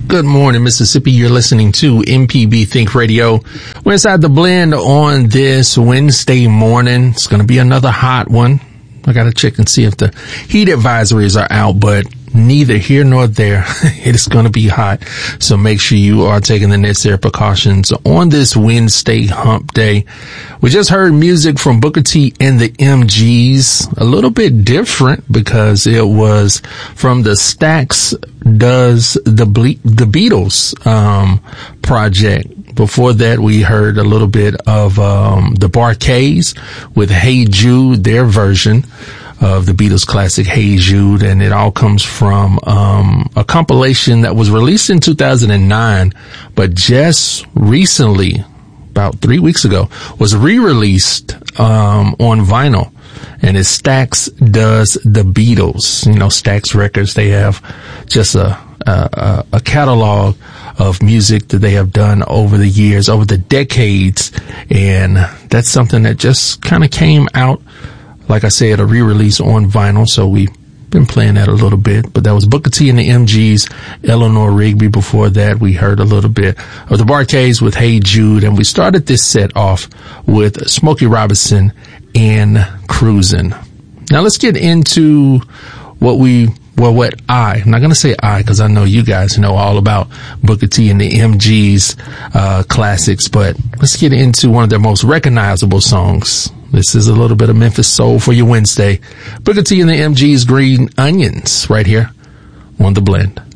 Good morning, Mississippi. You're listening to MPB Think Radio. We're inside the blend on this Wednesday morning. It's going to be another hot one. I got to check and see if the heat advisories are out, but neither here nor there. It is going to be hot. So make sure you are taking the necessary precautions on this Wednesday hump day. We just heard music from Booker T and the MGs, a little bit different because it was from the Stax Does the Beatles project. Before that, we heard a little bit of the Bar-Kays with Hey Jude, their version of the Beatles classic Hey Jude, and it all comes from a compilation that was released in 2009, but just recently, about 3 weeks ago, was re-released on vinyl. And it's Stax Does the Beatles. You know, Stax Records, they have just a catalog of music that they have done over the years, over the decades. And that's something that just kind of came out, like I said, a re-release on vinyl. So we've been playing that a little bit. But that was Booker T and the MGs, Eleanor Rigby. Before that, we heard a little bit of the Bar-Kays with Hey Jude. And we started this set off with Smokey Robinson and Cruisin'. Now let's get into I'm not going to say because I know you guys know all about Booker T and the MG's classics, but let's get into one of their most recognizable songs. This is a little bit of Memphis soul for your Wednesday. Booker T and the MG's Green Onions right here on The Blend.